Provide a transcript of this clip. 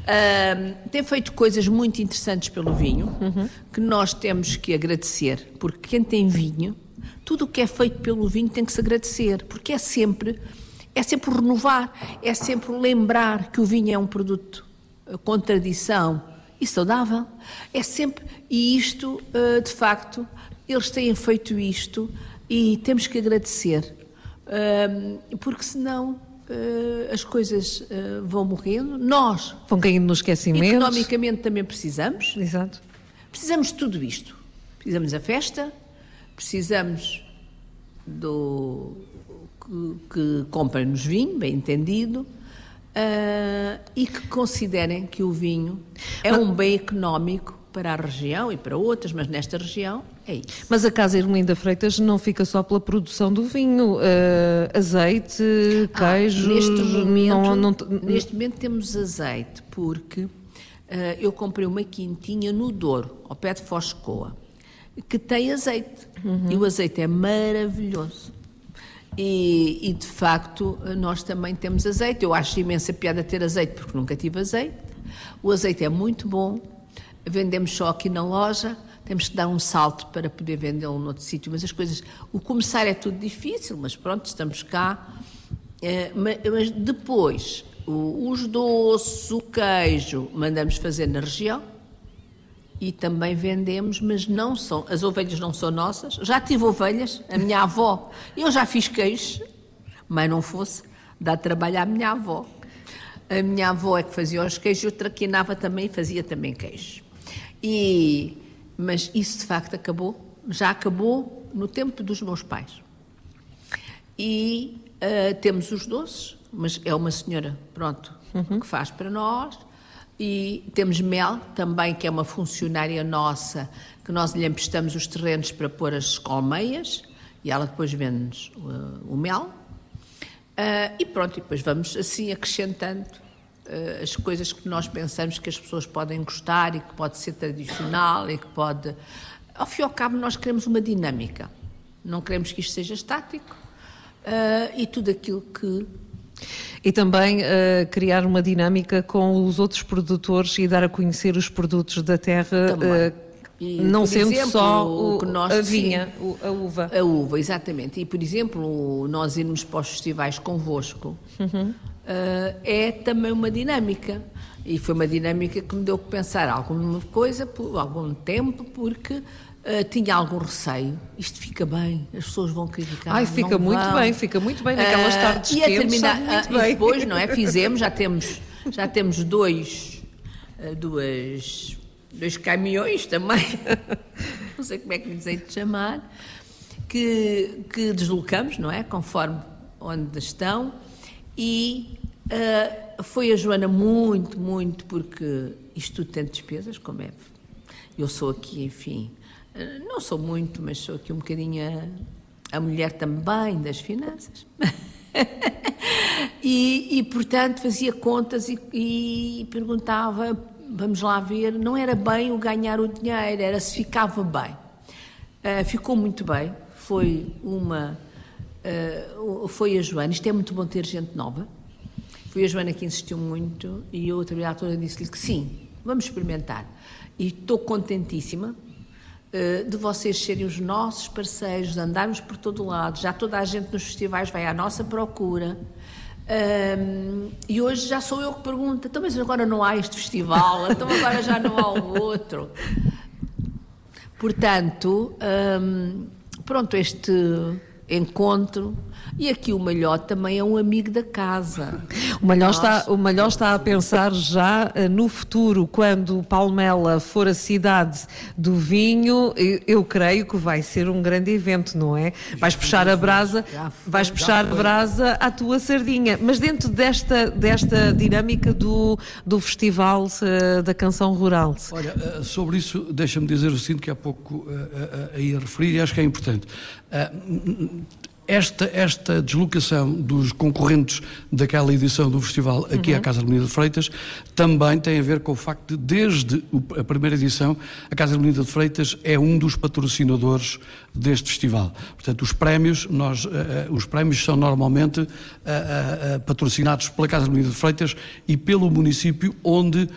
Tem feito coisas muito interessantes pelo vinho, que nós temos que agradecer, porque quem tem vinho, tudo o que é feito pelo vinho tem que se agradecer, porque é sempre renovar, é sempre lembrar que o vinho é um produto com tradição e saudável, e isto, de facto, eles têm feito isto e temos que agradecer, porque senão as coisas vão morrendo, nós vão caindo no esquecimento. Economicamente também precisamos. Exato. Precisamos de tudo isto. Precisamos da festa, precisamos que comprem-nos vinho, bem entendido, e que considerem que o vinho é um bem económico para a região e para outras, mas nesta região é isso. Mas a Casa Ermelinda Freitas não fica só pela produção do vinho, azeite, queijo... Neste momento temos azeite, porque eu comprei uma quintinha no Douro, ao pé de Foscoa, que tem azeite, e o azeite é maravilhoso. E de facto nós também temos azeite. Eu acho imensa piada ter azeite, porque nunca tive azeite. O azeite é muito bom, vendemos só aqui na loja, temos que dar um salto para poder vendê-lo noutro sítio, mas as coisas, o começar é tudo difícil, mas pronto, estamos cá. Mas depois, os doces, o queijo, mandamos fazer na região e também vendemos, mas não são, as ovelhas não são nossas. Já tive ovelhas, a minha avó, eu já fiz queijo, mas não fosse, dá trabalho à minha avó. A minha avó é que fazia os queijos, eu traquinava também e fazia também queijo. Mas isso de facto já acabou no tempo dos meus pais. E temos os doces, mas é uma senhora, pronto, que faz para nós. E temos mel também, que é uma funcionária nossa, que nós lhe emprestamos os terrenos para pôr as colmeias, e ela depois vende-nos o mel. E pronto, e depois vamos assim acrescentando as coisas que nós pensamos que as pessoas podem gostar e que pode ser tradicional e que pode... Ao fim e ao cabo, nós queremos uma dinâmica. Não queremos que isto seja estático, e tudo aquilo que... E também criar uma dinâmica com os outros produtores e dar a conhecer os produtos da terra, não sendo exemplo, só a vinha, a uva. A uva, exatamente. E, por exemplo, nós irmos para os festivais convosco é também uma dinâmica. E foi uma dinâmica que me deu que pensar alguma coisa por algum tempo, porque... tinha algum receio, isto fica bem, as pessoas vão criticar. Fica muito bem naquelas tardes quentes, e depois, não é, fizemos, já temos dois caminhões também, não sei como é que lhes hei de chamar, que deslocamos, não é, conforme onde estão, e foi a Joana muito, porque isto tudo tem despesas, como é, eu sou aqui, enfim... Não sou muito, mas sou aqui um bocadinho a mulher também das finanças. e, portanto, fazia contas e perguntava, vamos lá ver, não era bem o ganhar o dinheiro, era se ficava bem. Ficou muito bem, foi a Joana, isto é muito bom ter gente nova, foi a Joana que insistiu muito e eu, a trabalhar toda, disse-lhe que sim, vamos experimentar. E estou contentíssima de vocês serem os nossos parceiros, de andarmos por todo o lado, já toda a gente nos festivais vai à nossa procura, e hoje já sou eu que pergunto, então mas agora não há este festival, então agora já não há o outro. Portanto, pronto, este encontro, e aqui o Malhote também é um amigo da casa. O Malhote está a pensar já no futuro, quando Palmela for a cidade do vinho, eu creio que vai ser um grande evento, não é? Vais puxar a brasa à tua sardinha, mas dentro desta dinâmica do Festival da Canção Rural. Olha, sobre isso, deixa-me dizer o seguinte, que há pouco ia referir, e acho que é importante. Esta deslocação dos concorrentes daquela edição do festival aqui à Casa Ermelinda de Freitas também tem a ver com o facto de, desde a primeira edição, a Casa Ermelinda de Freitas é um dos patrocinadores deste festival. Portanto, os prémios são normalmente patrocinados pela Casa Ermelinda de Freitas e pelo município onde